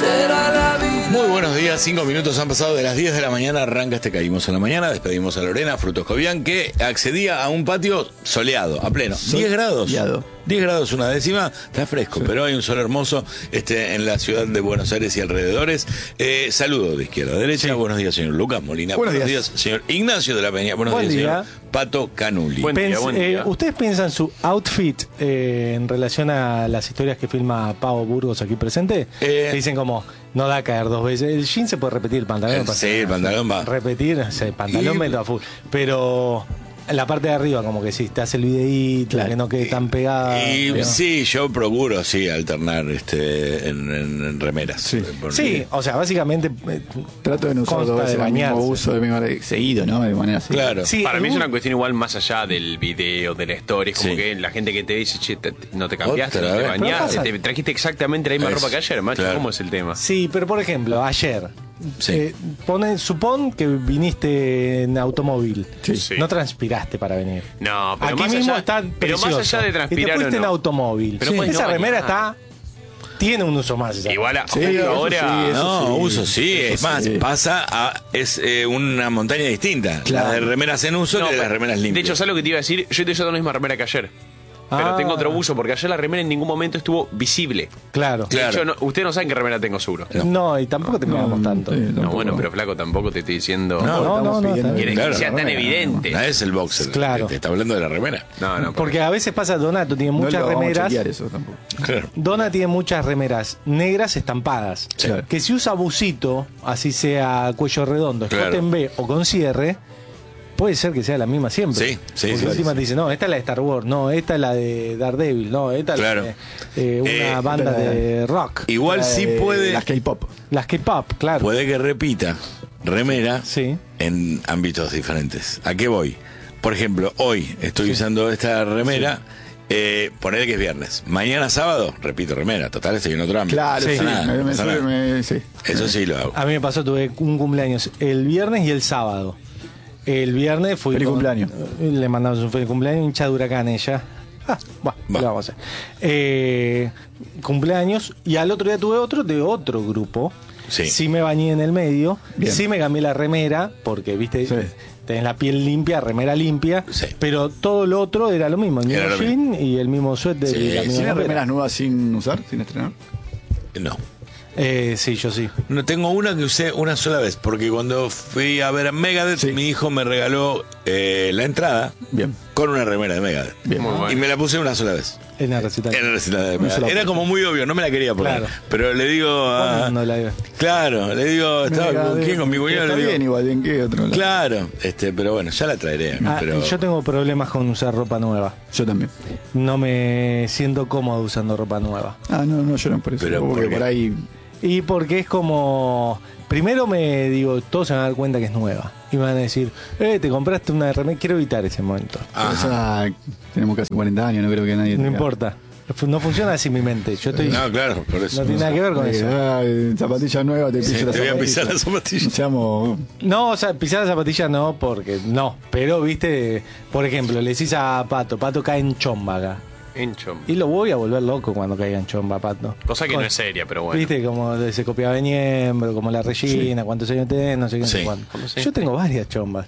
será la vida. Muy buenos días, 5 minutos han pasado de las 10 de la mañana, arranca este Caímos en la Mañana, despedimos a Lorena Frutos Jovian, que accedía a un patio soleado, a pleno, 10 grados. 10 grados una décima, está fresco, pero hay un sol hermoso en la ciudad de Buenos Aires y alrededores. Saludo de izquierda a derecha. Buenos días, señor Lucas Molina. Buenos días, señor Ignacio de la Peña. Buenos días, señor Pato Canuli. Buen día. ¿Ustedes piensan su outfit en relación a las historias que filma Pavo Burgos aquí presente? Que dicen como, no da a caer dos veces. El jean se puede repetir, el pantalón no pasa Sí, nada. el pantalón va. Repetir, el pantalón meto a full. Pero la parte de arriba, como que sí, te hace el videíto, que no quede tan pegada. Y sí, yo procuro, alternar en remeras. Sí, o sea, básicamente trato de no usar dos veces el mismo uso de manera seguido, ¿no? De manera así. Claro. Sí, para mí es una cuestión igual más allá del video, de la story. Es como que la gente que te dice, che, no te cambiaste, no te bañaste, te trajiste exactamente la misma ropa que ayer, macho. Claro. ¿Cómo es el tema? Sí, pero por ejemplo, ayer. Supón que viniste en automóvil. Sí. No transpiraste para venir. No, pero aquí más mismo allá, está pero más allá de transpirar, y te fuiste o no. en automóvil. Pero esa remera tiene un uso más. Igual ahora uso es más, pasa es una montaña distinta. La de remeras en uso que de las remeras limpias. De hecho, ¿sabes lo que te iba a decir? Yo estoy usando la misma remera que ayer. Pero tengo otro uso, porque ayer la remera en ningún momento estuvo visible. Claro. De hecho, ustedes no saben qué remera tengo, seguro. No, y tampoco te pegamos tanto. No, bueno, pero flaco, tampoco te estoy diciendo No, que sea tan evidente. No es el boxer. Claro. Te está hablando de la remera. No, porque a veces pasa, Donato tiene muchas remeras. Eso tampoco. Claro. Dona tiene muchas remeras negras estampadas. Sí. Que si usa busito, así sea cuello redondo, escote en B o con cierre, puede ser que sea la misma siempre. Sí. Porque última te dice, no, esta es la de Star Wars, no, esta es la de Daredevil, no, esta es la de una banda de rock. Igual sí puede. Las K-pop. Las K-pop, claro. Puede que repita remera en ámbitos diferentes. ¿A qué voy? Por ejemplo, hoy estoy usando esta remera. Ponele que es viernes. Mañana sábado, repito remera. Total, estoy en otro ámbito. Claro, sí. Eso sí lo hago. A mí me pasó, tuve un cumpleaños el viernes y el sábado. El viernes fui. Feliz cumpleaños. Le mandamos un feliz cumpleaños, hincha de Huracán ella. Lo vamos a hacer. Cumpleaños. Y al otro día tuve otro de otro grupo. Sí me bañé en el medio. Bien. Sí me cambié la remera, porque viste, tenés la piel limpia, remera limpia. Pero todo lo otro era lo mismo. El mismo jean y el mismo suéter. ¿Tienes remeras nuevas sin usar, sin estrenar? No. Sí, yo sí. No, tengo una que usé una sola vez, porque cuando fui a ver a Megadeth, mi hijo me regaló la entrada con una remera de Megadeth. Y me la puse una sola vez. En la recital. De Megadeth. Era como muy obvio, no me la quería poner. Claro. Pero le digo le digo, estaba con quién, con mi cuñado. Está bien igual, ¿en qué otro lado? Claro, pero bueno, ya la traeré. Pero yo tengo problemas con usar ropa nueva. Yo también. No me siento cómodo usando ropa nueva. No lloran por eso. Pero porque por ahí. Y porque es como. Primero me digo, todos se van a dar cuenta que es nueva. Y me van a decir, te compraste una remera. Quiero evitar ese momento. Tenemos casi 40 años, no creo que nadie. No importa. No funciona así mi mente. Yo estoy. No, claro, por eso. No tiene nada que ver con eso. Zapatilla nueva, te piso te voy a pisar las zapatillas. No, o sea, pisar la zapatilla no, porque no. Pero, viste, por ejemplo, le decís a Pato cae en chomba acá. En chomba. Y lo voy a volver loco cuando caiga en chomba, Pato. Cosa que no es seria, pero bueno. Viste, como se copiaba de Niembro, como la Regina, cuántos años tenés, no sé qué, no sé cuánto. Yo tengo varias chombas.